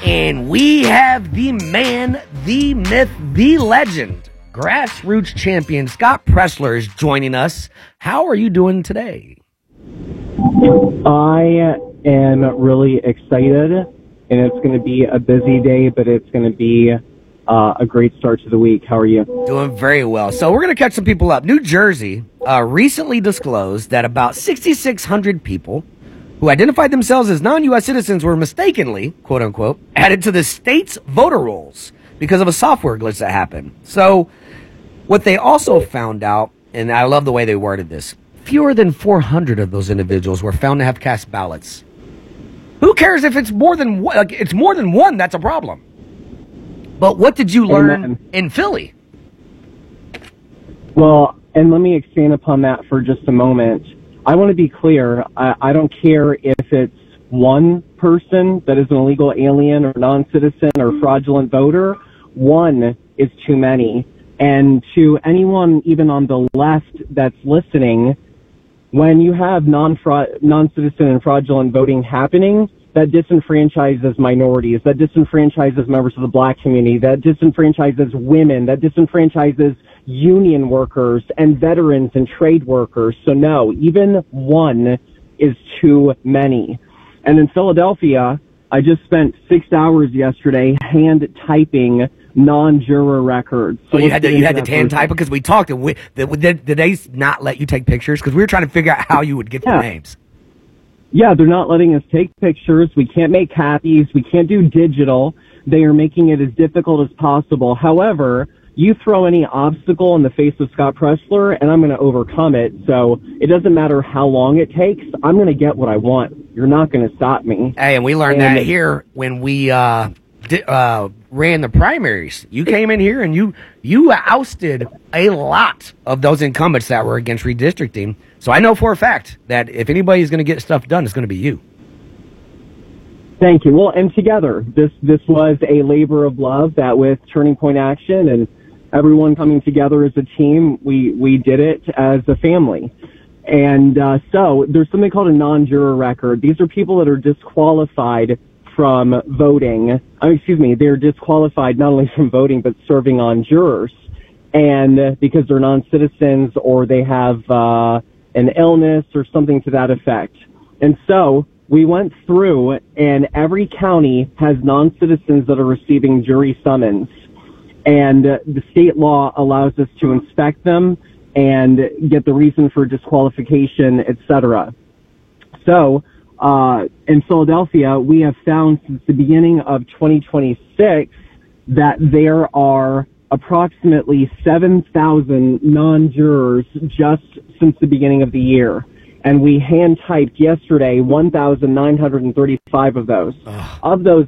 And we have the man, the myth, the legend, grassroots champion Scott Presler is joining us. How are you doing today? I am really excited, and it's going to be a busy day, but it's going to be a great start to the week. How are you? Doing very well. So we're going to catch some people up. New Jersey recently disclosed that about 6,600 people who identified themselves as non-U.S. citizens were mistakenly, quote unquote, added to the state's voter rolls because of a software glitch that happened. So what they also found out, and I love the way they worded this, fewer than 400 of those individuals were found to have cast ballots. Who cares if it's more than one? Like, it's more than one, that's a problem. But what did you learn in Philly? Well, and let me expand upon that for just a moment. I want to be clear. I don't care if it's one person that is an illegal alien or non-citizen or fraudulent voter. One is too many. And to anyone even on the left that's listening, when you have non-citizen and fraudulent voting happening, that disenfranchises minorities, that disenfranchises members of the black community, that disenfranchises women, that disenfranchises union workers and veterans and trade workers. So no, even one is too many. And in Philadelphia, I just spent 6 hours yesterday hand typing non-juror records. So you had to hand type because we talked. And did they not let you take pictures? Because we were trying to figure out how you would get the names. Yeah, they're not letting us take pictures. We can't make copies. We can't do digital. They are making it as difficult as possible. However, you throw any obstacle in the face of Scott Presler, and I'm going to overcome it. So it doesn't matter how long it takes. I'm going to get what I want. You're not going to stop me. Hey, and we learned that here when we ran the primaries. You came in here and you ousted a lot of those incumbents that were against redistricting. So I know for a fact that if anybody's going to get stuff done, it's going to be you. Thank you. Well, and together, this was a labor of love that with Turning Point Action and everyone coming together as a team, we did it as a family. And so there's something called a non-juror record. These are people that are disqualified from voting. They're disqualified not only from voting, but serving on jurors. And because they're non-citizens or they have an illness or something to that effect. And so we went through, and every county has non-citizens that are receiving jury summons. And the state law allows us to inspect them and get the reason for disqualification, etc. So in Philadelphia, we have found since the beginning of 2026 that there are approximately 7,000 non-jurors just since the beginning of the year. And we hand-typed yesterday 1,935 of those. Of those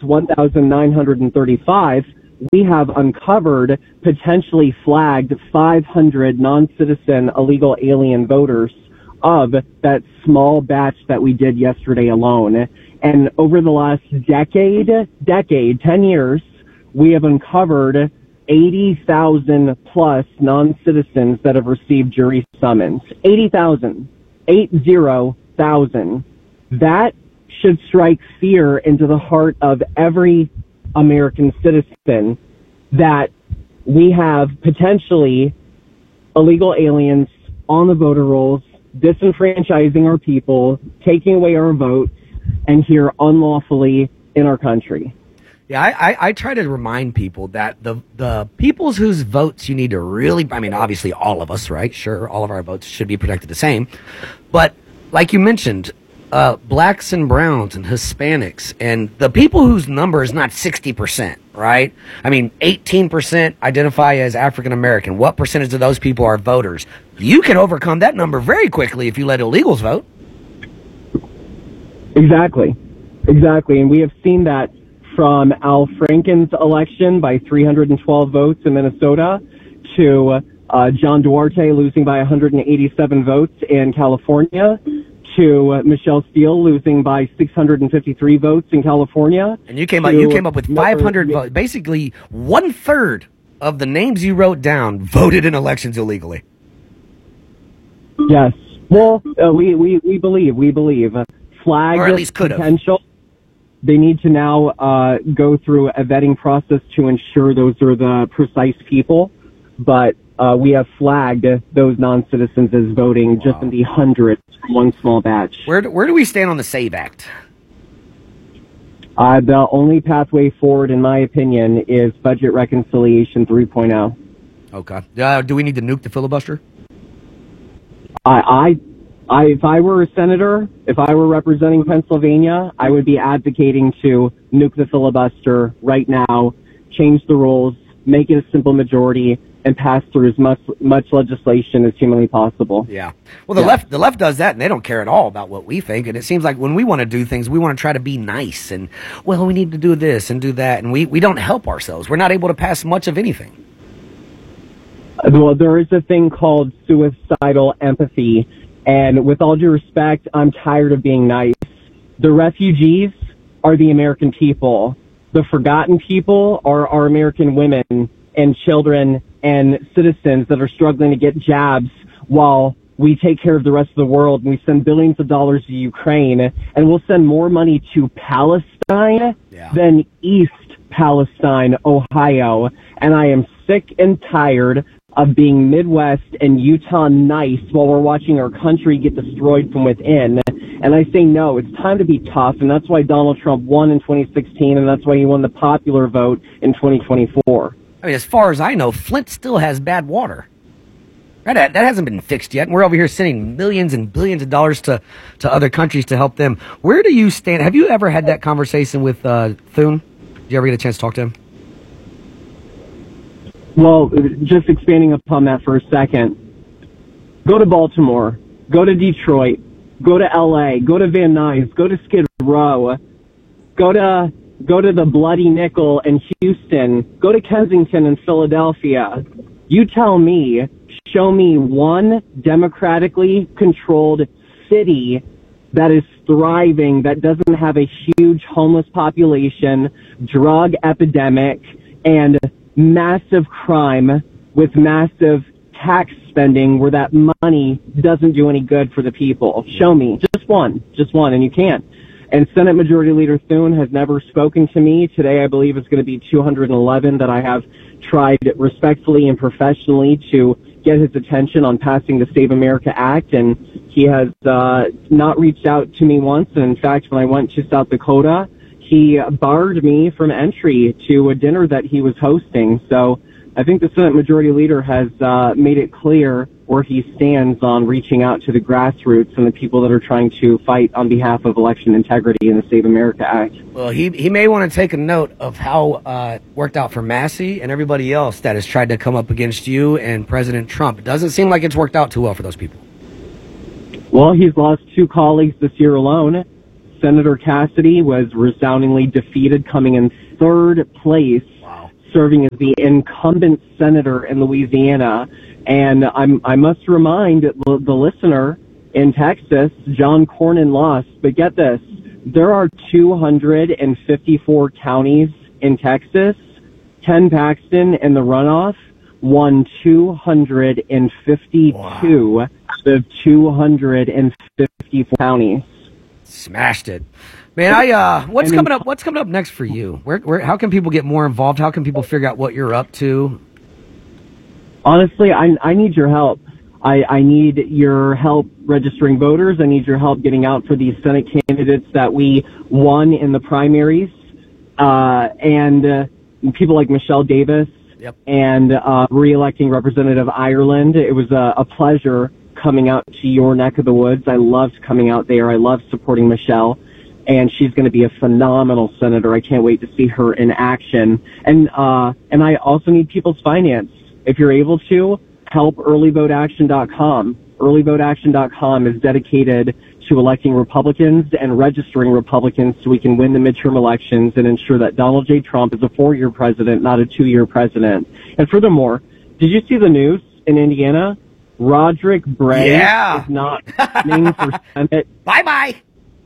1,935, we have uncovered, potentially flagged 500 non-citizen illegal alien voters of that small batch that we did yesterday alone. And over the last decade, 10 years, we have uncovered 80,000 plus non-citizens that have received jury summons. 80,000. That should strike fear into the heart of every American citizen that we have potentially illegal aliens on the voter rolls, disenfranchising our people, taking away our votes, and here unlawfully in our country. Yeah, I try to remind people that the peoples whose votes you need to really, obviously all of us, right? Sure, all of our votes should be protected the same. But like you mentioned, blacks and browns and Hispanics and the people whose number is not 60%, right? 18% identify as African American. What percentage of those people are voters? You can overcome that number very quickly if you let illegals vote. Exactly. And we have seen that from Al Franken's election by 312 votes in Minnesota to John Duarte losing by 187 votes in California to Michelle Steele losing by 653 votes in California. And you came up with 500 votes. Basically, 1/3 of the names you wrote down voted in elections illegally. Yes. Well, we believe flag or at least could potential. have. they need to now go through a vetting process to ensure those are the precise people. But we have flagged those non-citizens as voting just in the hundreds from one small batch. Where do we stand on the SAVE Act? The only pathway forward, in my opinion, is budget reconciliation 3.0. Okay. Do we need to nuke the filibuster? If I were a senator, if I were representing Pennsylvania, I would be advocating to nuke the filibuster right now, change the rules, make it a simple majority, and pass through as much legislation as humanly possible. Yeah. Well, the left does that, and they don't care at all about what we think. And it seems like when we want to do things, we want to try to be nice. And, well, we need to do this and do that. And we don't help ourselves. We're not able to pass much of anything. Well, there is a thing called suicidal empathy. And with all due respect, I'm tired of being nice. The refugees are the American people. The forgotten people are our American women and children and citizens that are struggling to get jabs while we take care of the rest of the world, and we send billions of dollars to Ukraine, and we'll send more money to Palestine than East Palestine, Ohio. And I am sick and tired of being Midwest and Utah nice while we're watching our country get destroyed from within. And I say no, it's time to be tough, and that's why Donald Trump won in 2016, and that's why he won the popular vote in 2024. I mean, as far as I know, Flint still has bad water. Right? That hasn't been fixed yet. And we're over here sending millions and billions of dollars to other countries to help them. Where do you stand? Have you ever had that conversation with Thune? Did you ever get a chance to talk to him? Well, just expanding upon that for a second. Go to Baltimore. Go to Detroit. Go to L.A. Go to Van Nuys. Go to Skid Row. Go to the Bloody Nickel in Houston. Go to Kensington in Philadelphia. You tell me, show me one democratically controlled city that is thriving, that doesn't have a huge homeless population, drug epidemic, and massive crime with massive tax spending where that money doesn't do any good for the people. Show me. Just one, and you can't. And Senate Majority Leader Thune has never spoken to me. Today, I believe, is going to be 211 that I have tried respectfully and professionally to get his attention on passing the Save America Act, and he has not reached out to me once. And in fact, when I went to South Dakota, he barred me from entry to a dinner that he was hosting. So I think the Senate Majority Leader has made it clear where he stands on reaching out to the grassroots and the people that are trying to fight on behalf of election integrity in the Save America Act. Well, he may want to take a note of how it worked out for Massey and everybody else that has tried to come up against you and President Trump. It doesn't seem like it's worked out too well for those people. Well, he's lost 2 colleagues this year alone. Senator Cassidy was resoundingly defeated, coming in 3rd place, serving as the incumbent senator in Louisiana. And I must remind the listener in Texas, John Cornyn lost. But get this, there are 254 counties in Texas. Ken Paxton in the runoff won 252 out of 254 counties. Smashed it. Man, what's coming up? What's coming up next for you? How can people get more involved? How can people figure out what you're up to? Honestly, I need your help. I need your help registering voters. I need your help getting out for these Senate candidates that we won in the primaries. And people like Michelle Davis and re-electing Representative Ireland. It was a pleasure coming out to your neck of the woods. I loved coming out there. I loved supporting Michelle. And she's going to be a phenomenal senator. I can't wait to see her in action. And I also need people's finance. If you're able to, help earlyvoteaction.com. Earlyvoteaction.com is dedicated to electing Republicans and registering Republicans so we can win the midterm elections and ensure that Donald J. Trump is a 4-year president, not a 2-year president. And furthermore, did you see the news in Indiana? Roderick Bray is not running for Senate. Bye-bye.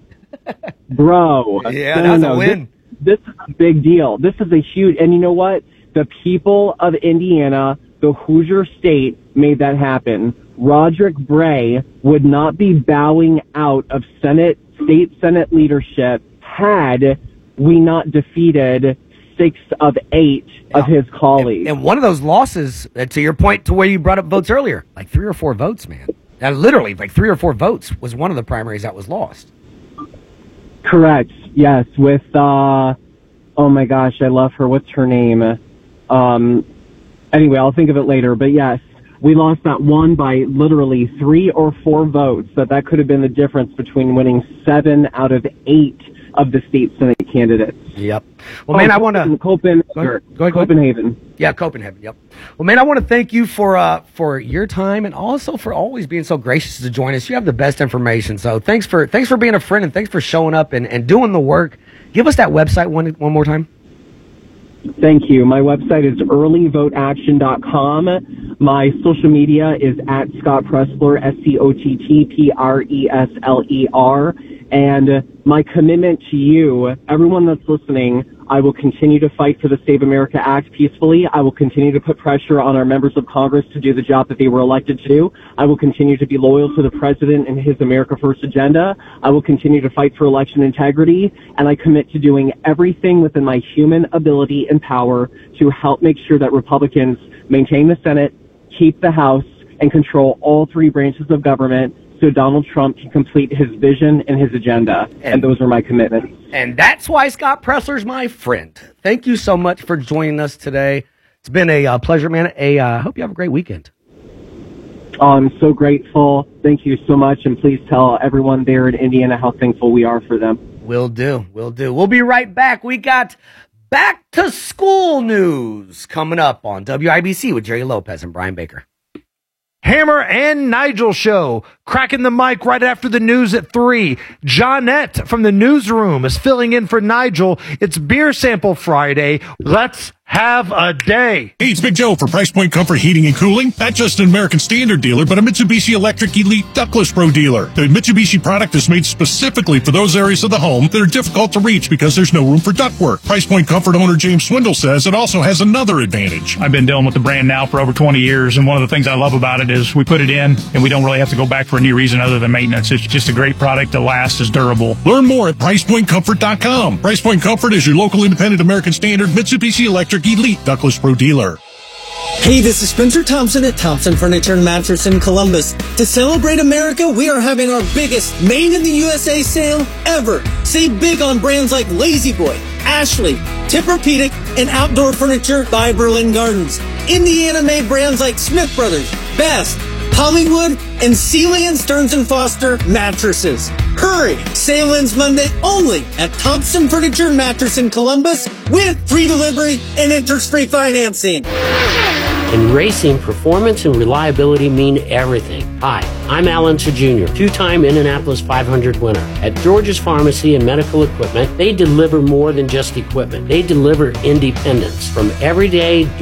Bro. Yeah, that's a win. This is a big deal. This is a huge, and you know what? The people of Indiana, the Hoosier State, made that happen. Roderick Bray would not be bowing out of state Senate leadership had we not defeated 6 of 8 of his colleagues. And one of those losses, to your point, to where you brought up votes earlier, like 3 or 4 votes, man. Now, literally, like 3 or 4 votes was one of the primaries that was lost. Correct. Yes. With, oh my gosh, I love her. What's her name? Anyway, I'll think of it later. But yes, we lost that one by literally 3 or 4 votes. That could have been the difference between winning 7 out of 8 of the state Senate candidates. Yep. Well, man, I want to... Copenhagen. Yeah, Copenhagen, yep. Well, man, I want to thank you for your time and also for always being so gracious to join us. You have the best information. So thanks for being a friend and thanks for showing up and doing the work. Give us that website one more time. Thank you. My website is earlyvoteaction.com. My social media is at Scott Presler, SCOTTPRESLER. And my commitment to you, everyone that's listening, I will continue to fight for the Save America Act peacefully. I will continue to put pressure on our members of Congress to do the job that they were elected to do. I will continue to be loyal to the president and his America First agenda. I will continue to fight for election integrity. And I commit to doing everything within my human ability and power to help make sure that Republicans maintain the Senate, keep the House, and control all 3 branches of government, so Donald Trump can complete his vision and his agenda. And those are my commitments. And that's why Scott Presler's my friend. Thank you so much for joining us today. It's been a pleasure, man. I hope you have a great weekend. Oh, I'm so grateful. Thank you so much. And please tell everyone there in Indiana how thankful we are for them. Will do. We'll be right back. We got back to school news coming up on WIBC with Jerry Lopez and Brian Baker. Hammer and Nigel show, cracking the mic right after the news at 3. Johnette from the newsroom is filling in for Nigel. It's Beer Sample Friday. Let's have a day. Hey, it's Big Joe for Price Point Comfort Heating and Cooling. Not just an American Standard dealer, but a Mitsubishi Electric Elite Ductless Pro dealer. The Mitsubishi product is made specifically for those areas of the home that are difficult to reach because there's no room for ductwork. Price Point Comfort owner James Swindle says it also has another advantage. I've been dealing with the brand now for over 20 years, and one of the things I love about it is we put it in, and we don't really have to go back for any reason other than maintenance. It's just a great product that lasts, is durable. Learn more at PricePointComfort.com. Price Point Comfort is your local independent American Standard Mitsubishi Electric Elite Ductless Pro dealer. Hey, this is Spencer Thompson at Thompson Furniture and Mattress in Columbus. To celebrate America, we are having our biggest Made in the USA sale ever. Save big on brands like Lazy Boy, Ashley, Tempur-Pedic, and outdoor furniture by Berlin Gardens. Indiana-made brands like Smith Brothers, Best, Hollywood, and Sealy and Stearns & Foster mattresses. Hurry! Sale ends Monday only at Thompson Furniture and Mattress in Columbus with free delivery and interest-free financing. In racing, performance and reliability mean everything. Hi, I'm Alan Jr., 2-time Indianapolis 500 winner. At George's Pharmacy and Medical Equipment, they deliver more than just equipment. They deliver independence. From everyday